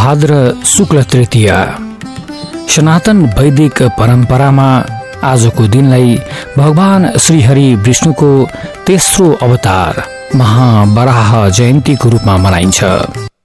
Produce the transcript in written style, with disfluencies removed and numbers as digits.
भाद्र शुक्ल तृतीया। सनातन वैदिक परम्परामा आजको दिनलाई भगवान श्रीहरि विष्णुको तेस्रो अवतार महावराह जयन्तीको रूपमा मनाइन्छ।